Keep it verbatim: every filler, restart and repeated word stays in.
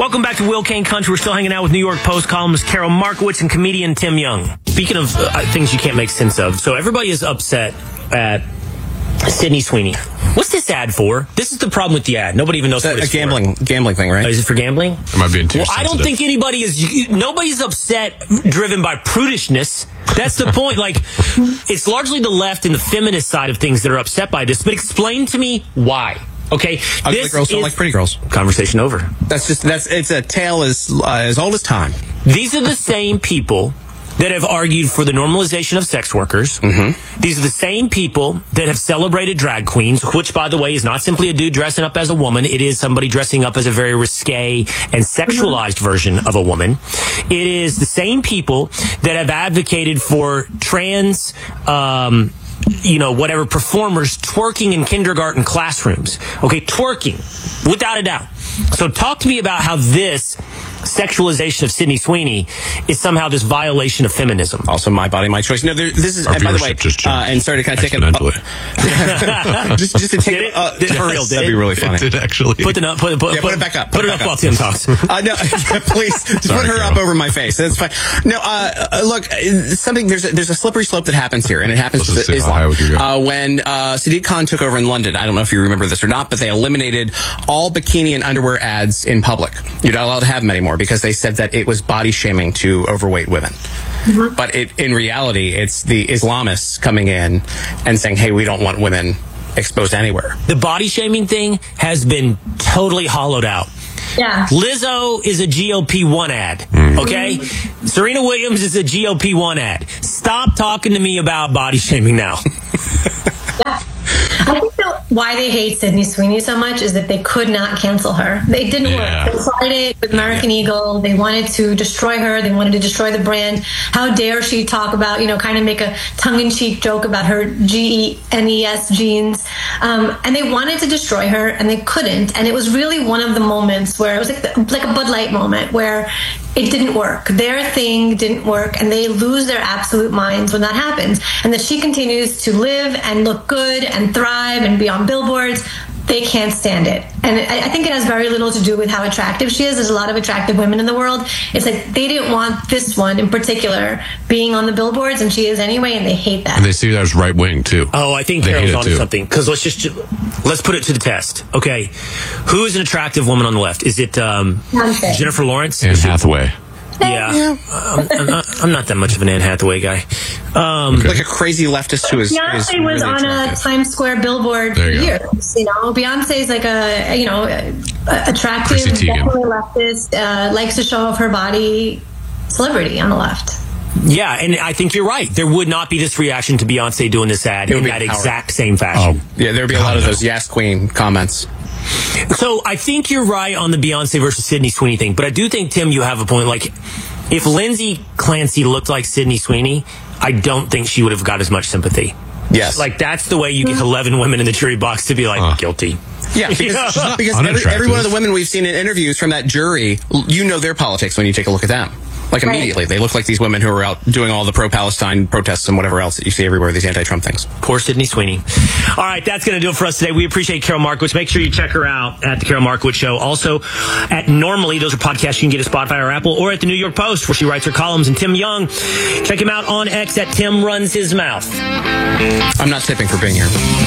Welcome back to Will Kane Country. We're still hanging out with New York Post columnist Carol Markowitz and comedian Tim Young. Speaking of uh, things you can't make sense of, so everybody is upset at Sydney Sweeney. What's this ad for? This is the problem with the ad. Nobody even knows what it's a gambling for. gambling thing, right? Oh, is it for gambling? Am I being too Well, sensitive? I don't think anybody is. Nobody's upset driven by prudishness. That's the point. Like, it's largely the left and the feminist side of things that are upset by this. But explain to me why. Okay, Ugly this girls don't is like pretty girls. Conversation over. That's just that's it's a tale as uh, as old as time. These are the same people that have argued for the normalization of sex workers. Mm-hmm. These are the same people that have celebrated drag queens, which, by the way, is not simply a dude dressing up as a woman. It is somebody dressing up as a very risque and sexualized version of a woman. It is the same people that have advocated for trans, um, you know, whatever, performers twerking in kindergarten classrooms. Okay, twerking, without a doubt. So talk to me about how this sexualization of Sydney Sweeney is somehow this violation of feminism. Also, my body, my choice. No, there, this is, Our and by the way, viewership just uh, and sorry to kind of take it, exponentially. just, just to take Did it? uh, Did it for real? Did that'd it? be really funny. It did actually. Put it up. Put, put, Yeah, put it back up. Put, Put it it up back while up. Tim talks. Uh, no, please, just Sorry, put her Carol. up over my face. That's fine. No, uh, uh, look, uh, something there's a, there's a slippery slope that happens here, and it happens Let's to see how high we Islam. can go. Uh, when uh, Sadiq Khan took over in London, I don't know if you remember this or not, but they eliminated all bikini and underwear ads in public. You're not allowed to have them anymore because they said that it was body shaming to overweight women. Mm-hmm. But it, in reality, it's the Islamists coming in and saying, "Hey, we don't want women exposed anywhere." The body shaming thing has been totally hollowed out. Yeah. Lizzo is a G O P one ad, okay? Mm-hmm. Serena Williams is a G O P one ad. Stop talking to me about body shaming now. Yeah. I think that why they hate Sydney Sweeney so much is that they could not cancel her. They didn't Yeah. work. They tried it with American yeah. Eagle. They wanted to destroy her. They wanted to destroy the brand. How dare she talk about, you know, kind of make a tongue-in-cheek joke about her G E N E S jeans. Um, and they wanted to destroy her, and they couldn't. And it was really one of the moments where it was like, the, like a Bud Light moment where it didn't work. Their thing didn't work, and they lose their absolute minds when that happens. And that she continues to live and look good and thrive and be on billboards. They can't stand it. And I think it has very little to do with how attractive she is. There's a lot of attractive women in the world. It's like they didn't want this one in particular being on the billboards, and she is anyway, and they hate that. And they see that as right wing too. Oh, I think They hate Carol's it onto too. something. Because let's just let's put it to the test. Okay, who is an attractive woman on the left? Is it um, Beyonce. Jennifer Lawrence? Anne Is it- Hathaway. Yeah, Yeah. I'm, I'm, not, I'm not that much of an Anne Hathaway guy. Um, Like a crazy leftist who is, is Beyonce was really on attractive. a Times Square billboard There for you go. years. You know, Beyonce's like a you know a- attractive, Chrissy Teigen. definitely leftist, uh, likes to show off her body, celebrity on the left. yeah, and I think you're right. There would not be this reaction to Beyonce doing this ad It would in be that power. exact same fashion. Yeah, there'd be a lot of those yes queen comments. So I think you're right on the Beyonce versus Sydney Sweeney thing, but I do think, Tim, you have a point. Like, if Lindsay Clancy looked like Sydney Sweeney, I don't think she would have got as much sympathy. Yes. Like, that's the way you get eleven women in the jury box to be like, Huh. guilty. Yeah, because, Yeah. because every, Unattractive. every one of the women we've seen in interviews from that jury, you know their politics when you take a look at them. Like Right. immediately. They look like these women who are out doing all the pro-Palestine protests and whatever else that you see everywhere, these anti-Trump things. Poor Sydney Sweeney. All right, that's going to do it for us today. We appreciate Carol Markowitz. Make sure you check her out at the Carol Markowitz Show. Also, at Normally, those are podcasts you can get at Spotify or Apple, or at the New York Post, where she writes her columns. And Tim Young, check him out on X at Tim Runs His Mouth. I'm not tipping for being here.